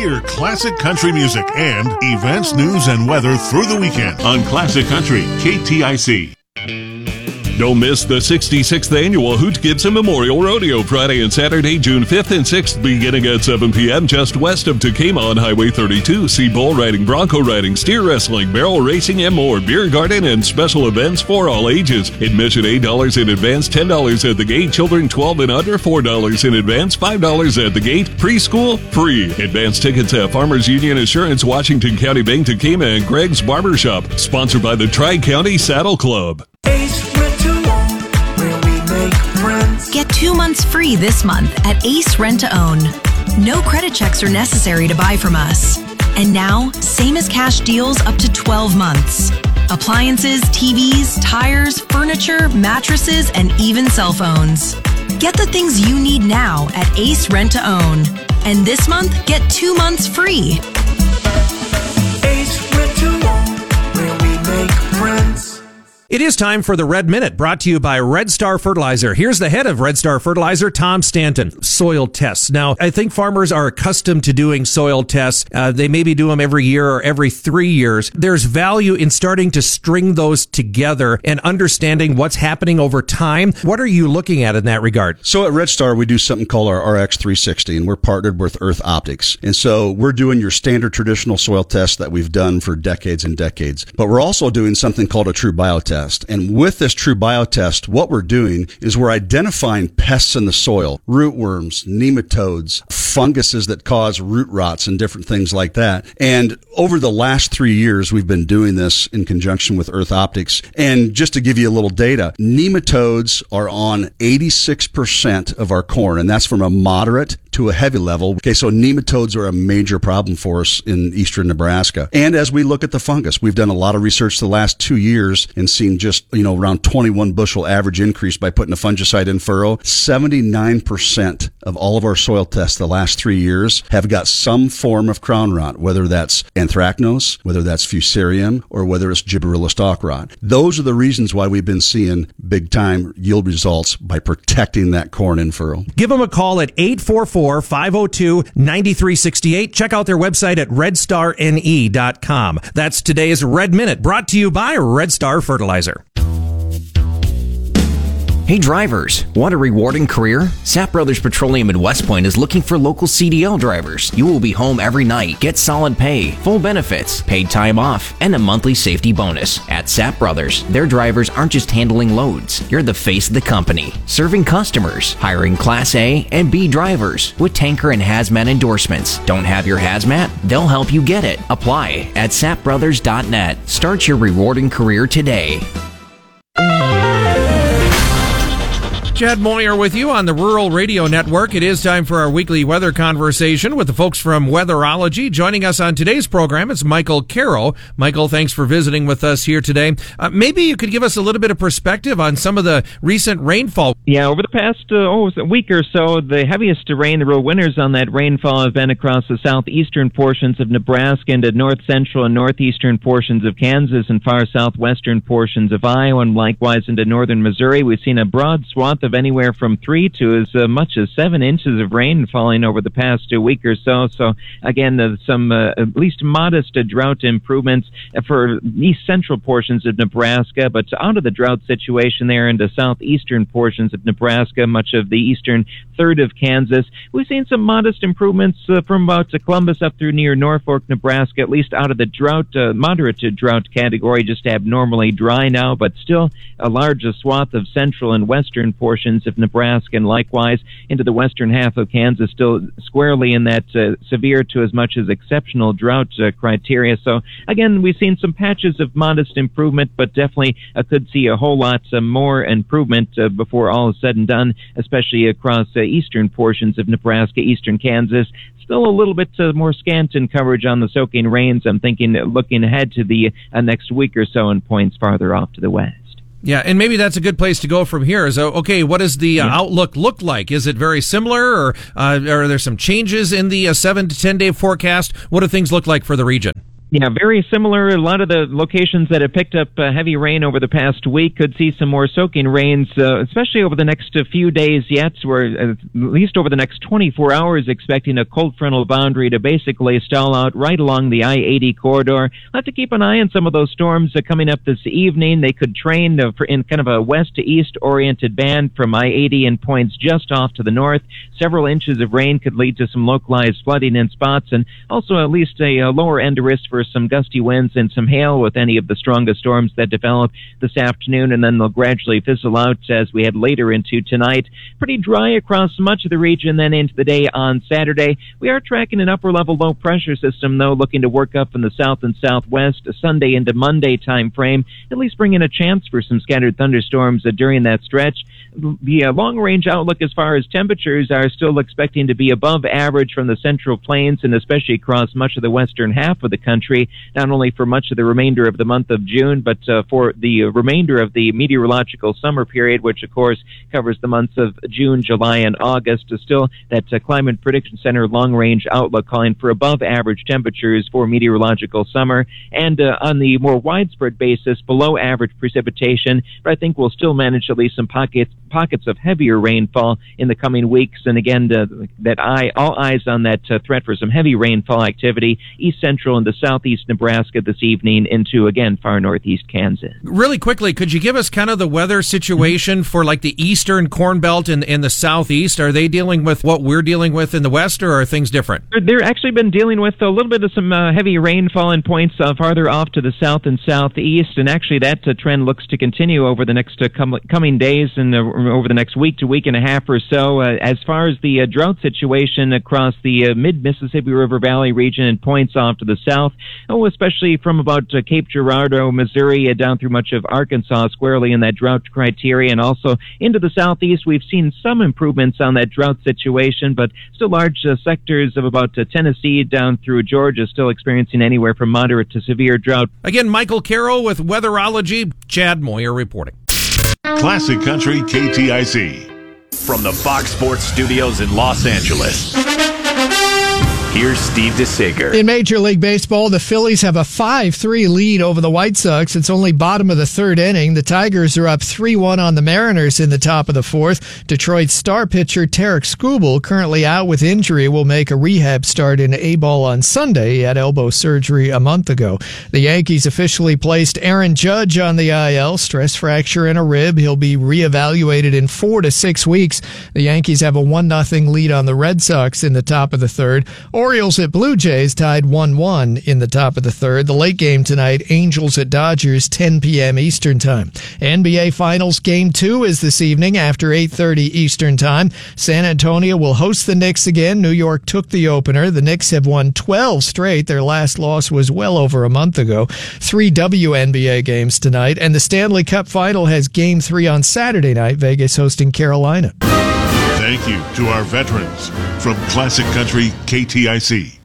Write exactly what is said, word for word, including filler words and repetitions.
Hear classic country music and events, news, and weather through the weekend on Classic Country, K T I C. Don't miss the sixty-sixth Annual Hoot Gibson Memorial Rodeo, Friday and Saturday, June fifth and sixth, beginning at seven p.m. just west of Tacoma on Highway thirty-two. See bull riding, bronco riding, steer wrestling, barrel racing, and more. Beer garden and special events for all ages. Admission eight dollars in advance, ten dollars at the gate. Children twelve and under, four dollars in advance, five dollars at the gate. Preschool, free. Advance tickets at Farmers Union Insurance, Washington County Bank, Tacoma, and Greg's Barbershop. Sponsored by the Tri-County Saddle Club. Get two months free this month at Ace Rent to Own. No credit checks are necessary to buy from us. And now, same as cash deals up to twelve months. Appliances, T Vs, tires, furniture, mattresses, and even cell phones. Get the things you need now at Ace Rent to Own. And this month, get two months free. Ace Rent to Own, where we make friends. It is time for the Red Minute, brought to you by Red Star Fertilizer. Here's the head of Red Star Fertilizer, Tom Stanton. Soil tests. Now, I think farmers are accustomed to doing soil tests. Uh, they maybe do them every year or every three years. There's value in starting to string those together and understanding what's happening over time. What are you looking at in that regard? So at Red Star, we do something called our R X three sixty, and we're partnered with Earth Optics. And so we're doing your standard traditional soil tests that we've done for decades and decades. But we're also doing something called a true biotest. And with this true biotest, what we're doing is we're identifying pests in the soil, rootworms, nematodes, funguses that cause root rots and different things like that. And over the last three years, we've been doing this in conjunction with Earth Optics. And just to give you a little data, nematodes are on eighty-six percent of our corn, and that's from a moderate to a heavy level. Okay, so nematodes are a major problem for us in eastern Nebraska. And as we look at the fungus, we've done a lot of research the last two years and seen just, you know, around twenty-one bushel average increase by putting a fungicide in furrow. seventy-nine percent of all of our soil tests the last three years have got some form of crown rot, whether that's anthracnose, whether that's fusarium, or whether it's gibberella stalk rot. Those are the reasons why we've been seeing big time yield results by protecting that corn in furrow. Give them a call at eight four four, five oh two, nine three six eight. Check out their website at red star n e dot com. That's today's Red Minute, brought to you by Red Star Fertilizer. Hey drivers, want a rewarding career? Sapp Brothers Petroleum in West Point is looking for local C D L drivers. You will be home every night, get solid pay, full benefits, paid time off, and a monthly safety bonus. At Sapp Brothers, their drivers aren't just handling loads. You're the face of the company, serving customers, hiring Class A and B drivers with tanker and hazmat endorsements. Don't have your hazmat? They'll help you get it. Apply at sap brothers dot net. Start your rewarding career today. Chad Moyer with you on the Rural Radio Network. It is time for our weekly weather conversation with the folks from Weatherology. Joining us on today's program is Michael Caro. Michael, thanks for visiting with us here today. Uh, maybe you could give us a little bit of perspective on some of the recent rainfall. Yeah, over the past uh, oh, a week or so, the heaviest rain, the real winners on that rainfall have been across the southeastern portions of Nebraska and the north central and northeastern portions of Kansas and far southwestern portions of Iowa, and likewise into northern Missouri. We've seen a broad swath of anywhere from three to as uh, much as seven inches of rain falling over the past uh, week or so. So again, uh, some uh, at least modest uh, drought improvements for east central portions of Nebraska, but out of the drought situation there into southeastern portions of Nebraska, much of the eastern third of Kansas, we've seen some modest improvements uh, from about uh, Columbus up through near Norfolk, Nebraska, at least out of the drought, uh, moderate to drought category, just abnormally dry now, but still a large uh, swath of central and western portions of Nebraska, and likewise into the western half of Kansas, still squarely in that uh, severe to as much as exceptional drought uh, criteria. So again, we've seen some patches of modest improvement, but definitely uh, could see a whole lot uh, more improvement uh, before all is said and done, especially across uh, eastern portions of Nebraska, eastern Kansas. Still a little bit uh, more scant in coverage on the soaking rains. I'm thinking uh, looking ahead to the uh, next week or so in points farther off to the west. Yeah, and maybe that's a good place to go from here. Is, okay, what does the uh, yeah. outlook look like? Is it very similar, or uh, are there some changes in the uh, seven to ten day forecast? What do things look like for the region? Yeah, very similar. A lot of the locations that have picked up uh, heavy rain over the past week could see some more soaking rains, uh, especially over the next uh, few days yet. We're uh, at least over the next twenty-four hours expecting a cold frontal boundary to basically stall out right along the I eighty corridor. We'll have to keep an eye on some of those storms uh, coming up this evening. They could train uh, for, in kind of a west to east oriented band from I eighty and points just off to the north. Several inches of rain could lead to some localized flooding in spots, and also at least a, a lower end risk for some gusty winds and some hail with any of the strongest storms that develop this afternoon, and then they'll gradually fizzle out as we head later into tonight. Pretty dry across much of the region then into the day on Saturday. We are tracking an upper level low pressure system though, looking to work up in the south and southwest a Sunday into Monday time frame, at least bringing a chance for some scattered thunderstorms uh, during that stretch. The uh, long range outlook as far as temperatures are still expecting to be above average from the central plains and especially across much of the western half of the country, not only for much of the remainder of the month of June, but uh, for the remainder of the meteorological summer period, which of course covers the months of June, July, and August. Uh, still, that uh, Climate Prediction Center long-range outlook calling for above-average temperatures for meteorological summer, and uh, on the more widespread basis, below-average precipitation, but I think we'll still manage at least some pockets pockets of heavier rainfall in the coming weeks. And again, uh, that eye, all eyes on that uh, threat for some heavy rainfall activity east central into southeast Nebraska this evening into, again, far northeast Kansas. Really quickly, could you give us kind of the weather situation for like the eastern Corn Belt and, and the southeast? Are they dealing with what we're dealing with in the west, or are things different? They're actually been dealing with a little bit of some uh, heavy rainfall in points uh, farther off to the south and southeast, and actually that uh, trend looks to continue over the next uh, com- coming days and uh, over the next week to week and a half or so. Uh, as far as the uh, drought situation across the uh, mid-Mississippi River Valley region and points off to the south, oh, especially from about uh, Cape Girardeau, Missouri, uh, down through much of Arkansas, squarely in that drought criteria, and also into the southeast, we've seen some improvements on that drought situation, but still large uh, sectors of about uh, Tennessee down through Georgia still experiencing anywhere from moderate to severe drought. Again, Michael Carroll with Weatherology, Chad Moyer reporting. Classic Country K T I C. From the Fox Sports Studios in Los Angeles, here's Steve DeSager. In Major League Baseball, the Phillies have a five three lead over the White Sox. It's only bottom of the third inning. The Tigers are up three one on the Mariners in the top of the fourth. Detroit's star pitcher Tarek Skubal, currently out with injury, will make a rehab start in A-ball on Sunday. He had elbow surgery a month ago. The Yankees officially placed Aaron Judge on the I L. Stress fracture in a rib. He'll be reevaluated in four to six weeks. The Yankees have a one nothing lead on the Red Sox in the top of the third. Orioles at Blue Jays tied one one in the top of the third. The late game tonight, Angels at Dodgers, ten p.m. Eastern Time. N B A Finals Game two is this evening after eight thirty Eastern Time. San Antonio will host the Knicks again. New York took the opener. The Knicks have won twelve straight. Their last loss was well over a month ago. Three W N B A games tonight, and the Stanley Cup Final has Game three on Saturday night, Vegas hosting Carolina. Thank you to our veterans from Classic Country K T I C.